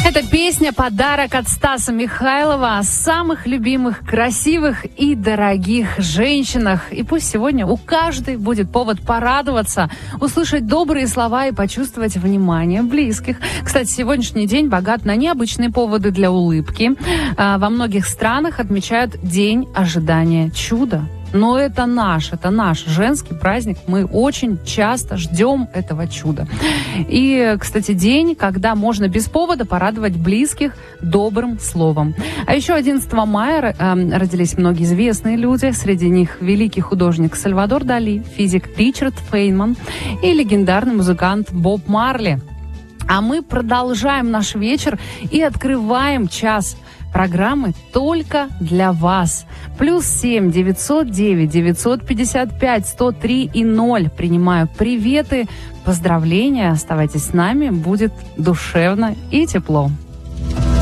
Эта песня — подарок от Стаса Михайлова о самых любимых, красивых и дорогих женщинах. И пусть сегодня у каждой будет повод порадоваться, услышать добрые слова и почувствовать внимание близких. Кстати, сегодняшний день богат на необычные поводы для улыбки. Во многих странах отмечают День ожидания чуда. Но это наш женский праздник. Мы очень часто ждем этого чуда. И, кстати, день, когда можно без повода порадовать близких добрым словом. А еще 11 мая родились многие известные люди. Среди них великий художник Сальвадор Дали, физик Ричард Фейнман и легендарный музыкант Боб Марли. А мы продолжаем наш вечер и открываем час программы только для вас. +7 909 955 103 и 0. Принимаю приветы, поздравления. Оставайтесь с нами, будет душевно и тепло.